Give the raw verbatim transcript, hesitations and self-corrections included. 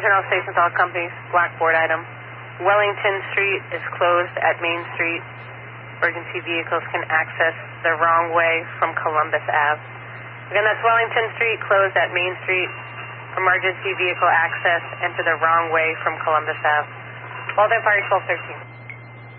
General Stations, all companies, blackboard item. Wellington Street is closed at Main Street. Emergency vehicles can access the wrong way from Columbus Avenue. Again, that's Wellington Street, closed at Main Street. Emergency vehicle access, enter the wrong way from Columbus Avenue. Walden Fire twelve thirteen.